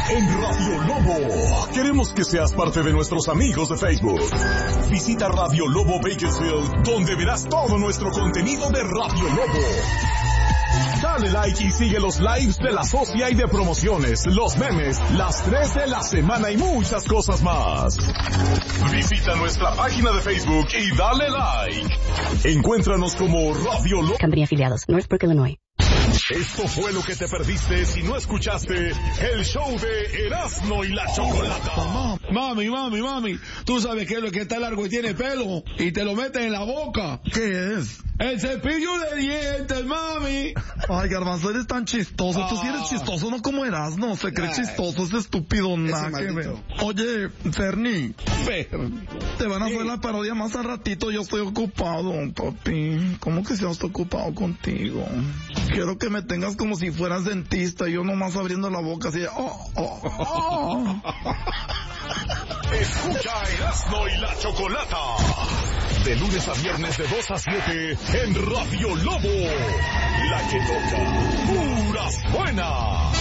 en Radio Lobo. Queremos que seas parte de nuestros amigos de Facebook. Visita Radio Lobo Bakersfield, donde verás todo nuestro contenido de Radio Lobo. Dale like y sigue los lives de la socia y de promociones, los memes, las 3 de la semana y muchas cosas más. Visita nuestra página de Facebook y dale like. Encuéntranos como Radio Lobo. Company afiliados, Northbrook, Illinois. Esto fue lo que te perdiste si no escuchaste el show de Erasmo y la Chocolata. Mami, tú sabes que es lo que está largo y tiene pelo y te lo metes en la boca. ¿Qué es? El cepillo de dientes, mami. Ay, Garbanzo, eres tan chistoso. Tú sí eres chistoso, no como Erasmo. Se cree chistoso, es estúpido, nada que ver. Oye, Fernie, te van a hacer la parodia más al ratito. Yo estoy ocupado, papi. ¿Cómo que si no estoy ocupado contigo? Quiero que me tengas como si fueras dentista y yo nomás abriendo la boca así de... Escucha Erasmo y la Chocolata. De lunes a viernes de 2 a 7 en Radio Lobo. La que toca puras buenas.